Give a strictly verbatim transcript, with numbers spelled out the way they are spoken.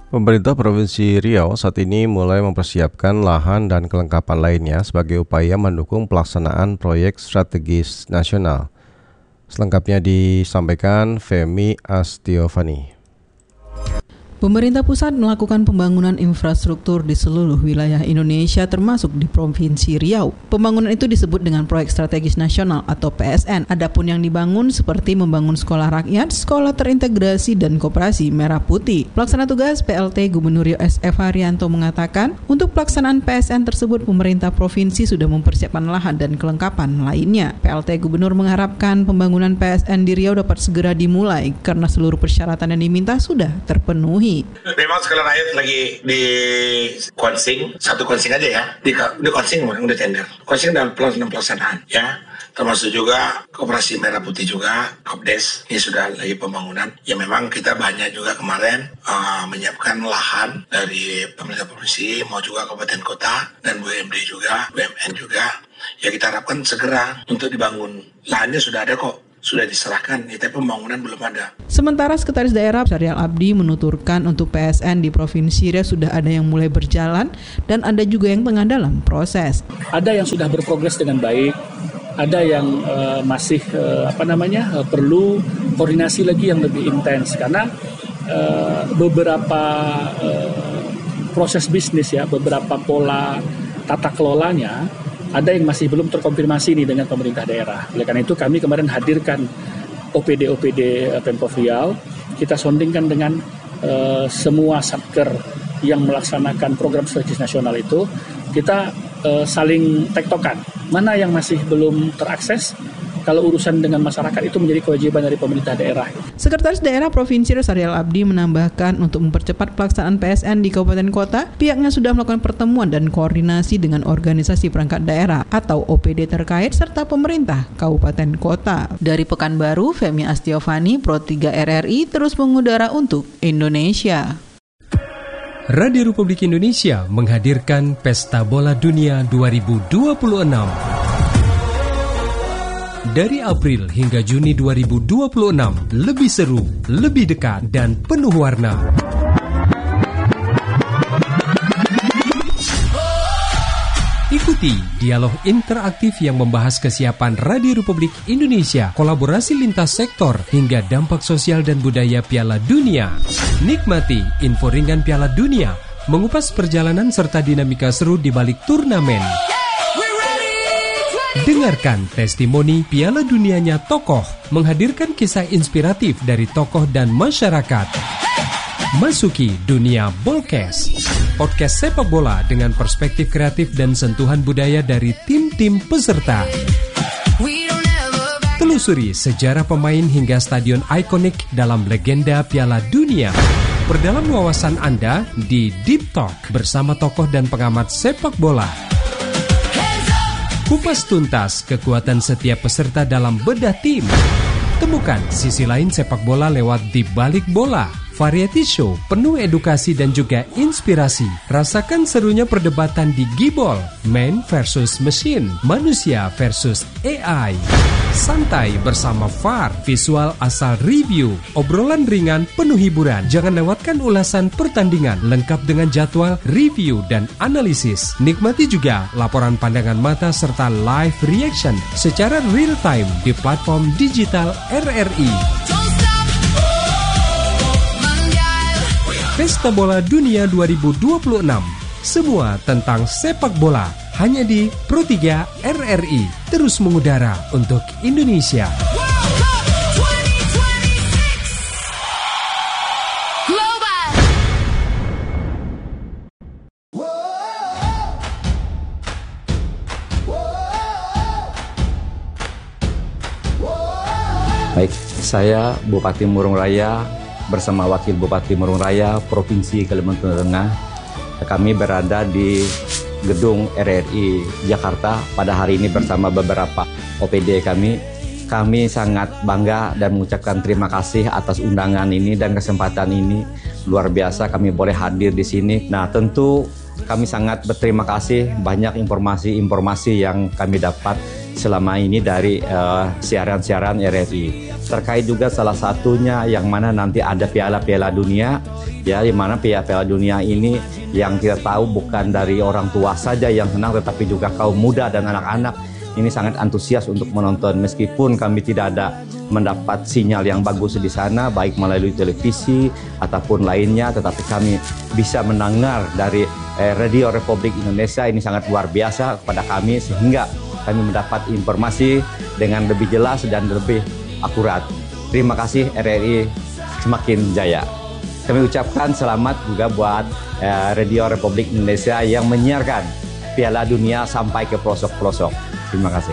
Pemerintah Provinsi Riau saat ini mulai mempersiapkan lahan dan kelengkapan lainnya sebagai upaya mendukung pelaksanaan proyek strategis nasional. Selengkapnya disampaikan Femi Astiovani. Pemerintah pusat melakukan pembangunan infrastruktur di seluruh wilayah Indonesia termasuk di Provinsi Riau. Pembangunan itu disebut dengan Proyek Strategis Nasional atau P S N. Adapun yang dibangun seperti membangun sekolah rakyat, sekolah terintegrasi, dan koperasi merah putih. Pelaksana tugas P L T Gubernur Riau S F Haryanto mengatakan, untuk pelaksanaan P S N tersebut pemerintah provinsi sudah mempersiapkan lahan dan kelengkapan lainnya. P L T Gubernur mengharapkan pembangunan P S N di Riau dapat segera dimulai karena seluruh persyaratan yang diminta sudah terpenuhi. Memang sekolah rakyat lagi di konsing, satu konsing aja ya, di, di konsing udah tender, konsing dalam pelaksanaan ya, termasuk juga koperasi merah putih juga, Kopdes, ini sudah lagi pembangunan. Ya memang kita banyak juga kemarin uh, menyiapkan lahan dari pemerintah provinsi, mau juga kabupaten kota, dan B U M D juga, B U M N juga, ya kita harapkan segera untuk dibangun. Lahannya sudah ada kok, sudah diserahkan, ya, tapi pembangunan belum ada. Sementara Sekretaris Daerah Syarial Abdi menuturkan untuk P S N di Provinsi Riau sudah ada yang mulai berjalan dan ada juga yang tengah dalam proses. Ada yang sudah berprogres dengan baik, ada yang uh, masih uh, apa namanya uh, perlu koordinasi lagi yang lebih intens karena uh, beberapa uh, proses bisnis ya, beberapa pola tata kelolanya ada yang masih belum terkonfirmasi nih dengan pemerintah daerah. Oleh karena itu kami kemarin hadirkan O P D O P D Pemprov Riau, kita sondingkan dengan uh, semua satker yang melaksanakan program strategis nasional itu, kita uh, saling tektokan mana yang masih belum terakses. Kalau urusan dengan masyarakat itu menjadi kewajiban dari pemerintah daerah. Sekretaris Daerah Provinsi Riau Syarial Abdi menambahkan untuk mempercepat pelaksanaan P S N di kabupaten kota, pihaknya sudah melakukan pertemuan dan koordinasi dengan organisasi perangkat daerah atau O P D terkait serta pemerintah kabupaten kota. Dari Pekanbaru, Femi Astiovani, Pro tiga R R I terus mengudara untuk Indonesia. Radio Republik Indonesia menghadirkan Pesta Bola Dunia dua ribu dua puluh enam. Dari April hingga Juni dua ribu dua puluh enam, lebih seru, lebih dekat, dan penuh warna. Ikuti dialog interaktif yang membahas kesiapan Radio Republik Indonesia, kolaborasi lintas sektor, hingga dampak sosial dan budaya Piala Dunia. Nikmati info ringan Piala Dunia, mengupas perjalanan serta dinamika seru di balik turnamen. Dengarkan testimoni Piala Dunianya tokoh, menghadirkan kisah inspiratif dari tokoh dan masyarakat. Masuki dunia Bolkes, podcast sepak bola dengan perspektif kreatif dan sentuhan budaya dari tim-tim peserta. Telusuri sejarah pemain hingga stadion ikonik dalam legenda Piala Dunia. Perdalam wawasan Anda di Deep Talk bersama tokoh dan pengamat sepak bola. Kupas tuntas kekuatan setiap peserta dalam bedah tim. Temukan sisi lain sepak bola lewat Di Balik Bola. Variety show penuh edukasi dan juga inspirasi. Rasakan serunya perdebatan di Gibol, Man versus Machine, manusia versus A I. Santai bersama V A R, visual asal review, obrolan ringan penuh hiburan. Jangan lewatkan ulasan pertandingan lengkap dengan jadwal, review, dan analisis. Nikmati juga laporan pandangan mata serta live reaction secara real time di platform digital R R I. Pesta Bola Dunia dua ribu dua puluh enam. Semua tentang sepak bola hanya di Pro tiga R R I. Terus mengudara untuk Indonesia. Baik, saya Bupati Murung Raya bersama Wakil Bupati Murung Raya Provinsi Kalimantan Tengah. Kami berada di gedung R R I Jakarta pada hari ini bersama beberapa O P D kami. Kami sangat bangga dan mengucapkan terima kasih atas undangan ini dan kesempatan ini. Luar biasa kami boleh hadir di sini. Nah, tentu kami sangat berterima kasih banyak informasi-informasi yang kami dapat selama ini dari uh, siaran-siaran R R I. Terkait juga salah satunya yang mana nanti ada Piala-Piala Dunia ya, di mana Piala Dunia ini yang kita tahu bukan dari orang tua saja yang senang, tetapi juga kaum muda dan anak-anak ini sangat antusias untuk menonton. Meskipun kami tidak ada mendapat sinyal yang bagus di sana, baik melalui televisi ataupun lainnya, tetapi kami bisa mendengar dari eh, Radio Republik Indonesia. Ini sangat luar biasa kepada kami, sehingga kami mendapat informasi dengan lebih jelas dan lebih akurat. Terima kasih R R I semakin jaya. Kami ucapkan selamat juga buat eh, Radio Republik Indonesia yang menyiarkan Piala Dunia sampai ke pelosok-pelosok. Terima kasih.